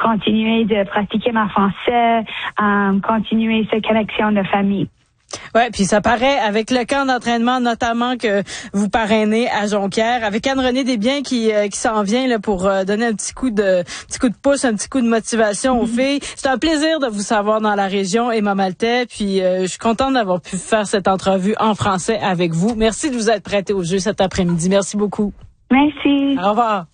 continuer de pratiquer ma français, continuer cette connexion de famille. Ouais, puis ça paraît avec le camp d'entraînement notamment que vous parrainez à Jonquière, avec Anne-Renée Desbiens qui s'en vient là pour donner un petit coup de pouce, un petit coup de motivation aux filles. C'est un plaisir de vous savoir dans la région, Emma Maltais, puis je suis contente d'avoir pu faire cette entrevue en français avec vous. Merci de vous être prêté au jeu cet après-midi. Merci beaucoup. Merci. Au revoir.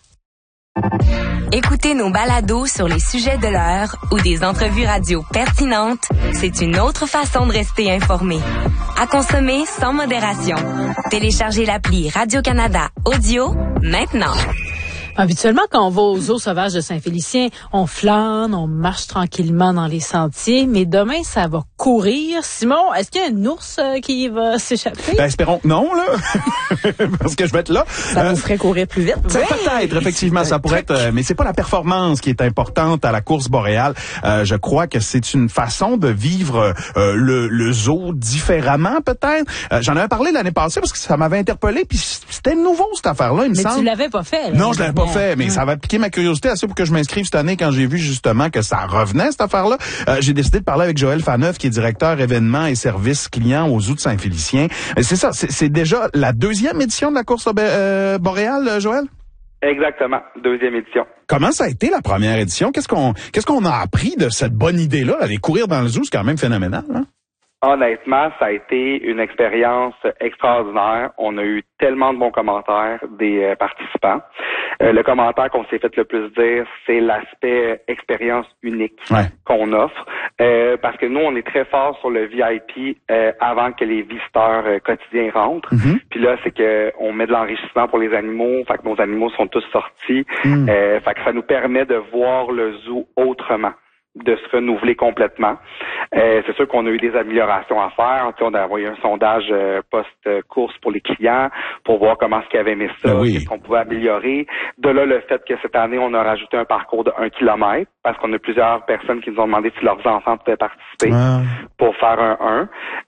Écoutez nos balados sur les sujets de l'heure ou des entrevues radio pertinentes, c'est une autre façon de rester informé. À consommer sans modération. Téléchargez l'appli Radio-Canada Audio maintenant. Habituellement, quand on va aux eaux sauvages de Saint-Félicien, on flâne, on marche tranquillement dans les sentiers, mais demain, ça va courir. Simon, est-ce qu'il y a un ours qui va s'échapper? Ben, espérons que non, là. Parce que je vais être là. Ça vous ferait courir plus vite. Peut-être, effectivement, ça pourrait être, mais c'est pas la performance qui est importante à la course boréale. Je crois que c'est une façon de vivre le zoo différemment, peut-être. J'en avais parlé l'année passée parce que ça m'avait interpellé, puis c'était nouveau, cette affaire-là, il me semble. Mais tu l'avais pas fait, là. Non, je l'avais pas fait, mais ça va piquer ma curiosité assez pour que je m'inscrive cette année quand j'ai vu justement que ça revenait, cette affaire-là. J'ai décidé de parler avec Joël Faneuf, qui est directeur événements et services clients au Zoo de Saint-Félicien. C'est ça, c'est déjà la deuxième édition de la course boréale, Joël? Exactement, deuxième édition. Comment ça a été la première édition? Qu'est-ce qu'on a appris de cette bonne idée-là? Aller courir dans le zoo, c'est quand même phénoménal, hein? Honnêtement, ça a été une expérience extraordinaire. On a eu tellement de bons commentaires des participants. Le commentaire qu'on s'est fait le plus dire, c'est l'aspect expérience unique qu'on offre. Parce que nous, on est très fort sur le VIP avant que les visiteurs quotidiens rentrent. Puis là, c'est que on met de l'enrichissement pour les animaux. Fait que nos animaux sont tous sortis. Fait que ça nous permet de voir le zoo autrement, de se renouveler complètement. C'est sûr qu'on a eu des améliorations à faire. On a envoyé un sondage post-course pour les clients pour voir comment est-ce qu'ils avaient aimé ça, qu'est-ce qu'on pouvait améliorer. De là, le fait que cette année, on a rajouté un parcours de 1 kilomètre parce qu'on a plusieurs personnes qui nous ont demandé si leurs enfants pouvaient participer pour faire un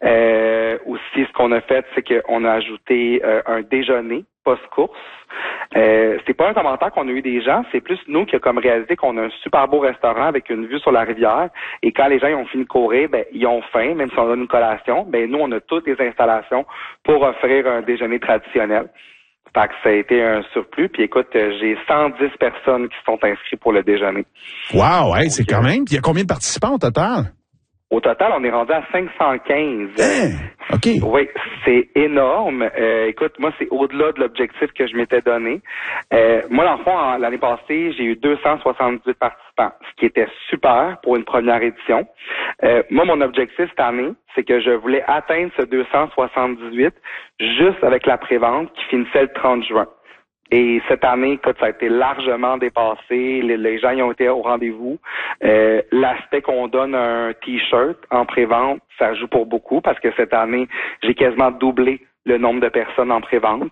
1. Aussi, ce qu'on a fait, c'est qu'on a ajouté un déjeuner post-course. C'est pas un commentaire qu'on a eu des gens, c'est plus nous qui a comme réalisé qu'on a un super beau restaurant avec une vue sur la rivière et quand les gens ils ont fini de courir, ben ils ont faim, même si on donne une collation, ben nous on a toutes les installations pour offrir un déjeuner traditionnel. Fait que ça a été un surplus. Puis écoute, j'ai 110 personnes qui sont inscrites pour le déjeuner. Wow, hey, c'est quand même. Il y a combien de participants au total? Au total, on est rendu à 515. OK. Oui, c'est énorme. Écoute, moi, c'est au-delà de l'objectif que je m'étais donné. Moi, dans le fond, l'année passée, j'ai eu 278 participants, ce qui était super pour une première édition. Moi, mon objectif cette année, c'est que je voulais atteindre ce 278 juste avec la prévente qui finissait le 30 juin. Et cette année, écoute, ça a été largement dépassé. Les gens y ont été au rendez-vous. L'aspect qu'on donne un T-shirt en pré-vente, ça joue pour beaucoup parce que cette année, j'ai quasiment doublé le nombre de personnes en pré-vente.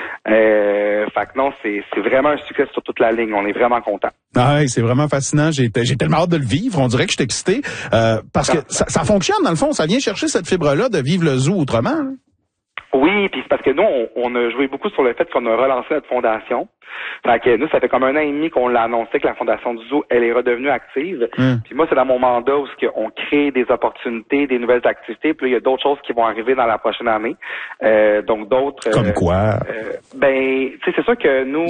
Fait que non, c'est vraiment un succès sur toute la ligne. On est vraiment contents. Ah oui, c'est vraiment fascinant. J'ai tellement hâte de le vivre. On dirait que je suis excité. Parce que ça fonctionne, dans le fond. Ça vient chercher cette fibre-là de vivre le zoo autrement, hein? Oui, puis c'est parce que nous, on a joué beaucoup sur le fait qu'on a relancé notre fondation. Fait que nous, ça fait comme 1 an et demi qu'on l'a annoncé que la fondation du zoo, elle est redevenue active. Puis moi, c'est dans mon mandat où on crée des opportunités, des nouvelles activités. Puis là, il y a d'autres choses qui vont arriver dans la prochaine année. Donc d'autres. Comme quoi? Ben, tu sais, c'est sûr que nous,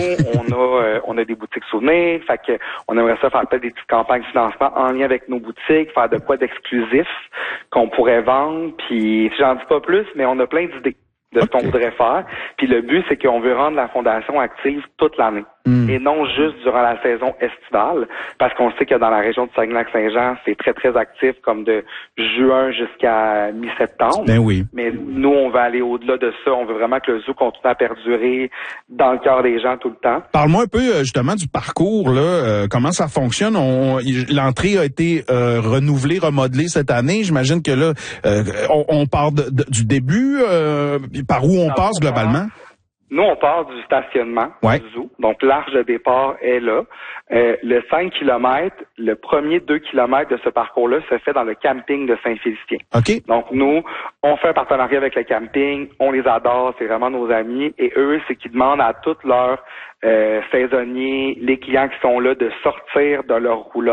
on a des boutiques souvenirs. Fait que on aimerait ça faire peut-être des petites campagnes de financement en lien avec nos boutiques, faire de quoi d'exclusif qu'on pourrait vendre. Puis j'en dis pas plus, mais on a plein d'idées de ce qu'on voudrait faire. Puis le but, c'est qu'on veut rendre la fondation active toute l'année et non juste durant la saison estivale, parce qu'on sait que dans la région de Saguenay-Lac-Saint-Jean, c'est très, très actif, comme de juin jusqu'à mi-septembre. Ben oui. Mais nous, on va aller au-delà de ça. On veut vraiment que le zoo continue à perdurer dans le cœur des gens tout le temps. Parle-moi un peu justement du parcours, là. Comment ça fonctionne? L'entrée a été renouvelée, remodelée cette année. J'imagine que là, on part du début. Par où on passe globalement? Nous, on part du stationnement du zoo. Donc, l'arche de départ est là. Le 5 km, le premier 2 km de ce parcours-là se fait dans le camping de Saint-Félicien. OK. Donc, nous, on fait un partenariat avec le camping. On les adore. C'est vraiment nos amis. Et eux, c'est qu'ils demandent à tous leurs saisonniers, les clients qui sont là, de sortir de leur roulotte